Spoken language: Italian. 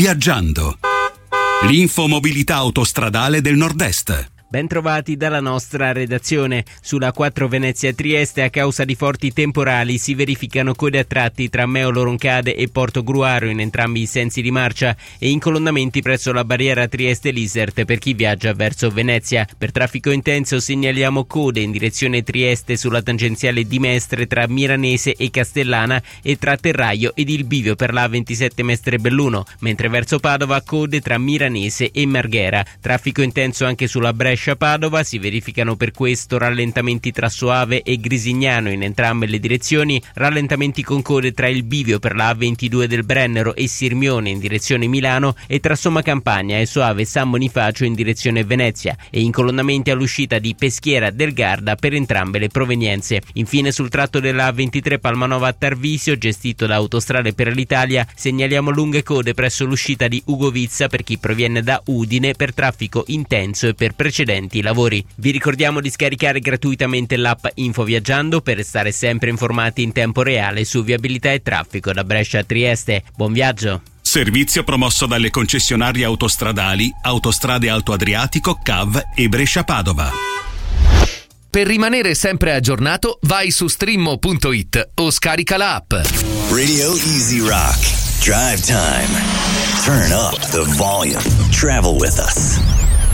Viaggiando. L'infomobilità autostradale del Nord-Est. Ben trovati dalla nostra redazione. Sulla 4 Venezia-Trieste, a causa di forti temporali, si verificano code a tratti tra Meolo Roncade e Porto Gruaro in entrambi i sensi di marcia e incolonnamenti presso la barriera Trieste-Lisert per chi viaggia verso Venezia. Per traffico intenso segnaliamo code in direzione Trieste sulla tangenziale di Mestre tra Miranese e Castellana e tra Terraio ed il bivio per la A27 Mestre-Belluno, mentre verso Padova code tra Miranese e Marghera. Traffico intenso anche sulla Brescia-Padova, si verificano per questo rallentamenti tra Soave e Grisignano in entrambe le direzioni, rallentamenti con code tra il bivio per la A22 del Brennero e Sirmione in direzione Milano e tra Somma Campagna e Soave San Bonifacio in direzione Venezia e incolonnamenti all'uscita di Peschiera del Garda per entrambe le provenienze. Infine sul tratto della A23 Palmanova a Tarvisio, gestito da Autostrade per l'Italia, segnaliamo lunghe code presso l'uscita di Ugovizza per chi proviene da Udine per traffico intenso e per precedenti lavori. Vi ricordiamo di scaricare gratuitamente l'app Info Viaggiando per restare sempre informati in tempo reale su viabilità e traffico da Brescia a Trieste. Buon viaggio! Servizio promosso dalle concessionarie autostradali Autostrade Alto Adriatico, CAV e Brescia-Padova. Per rimanere sempre aggiornato, vai su streammo.it o scarica l'app. Radio Easy Rock. Drive time. Turn up the volume. Travel with us.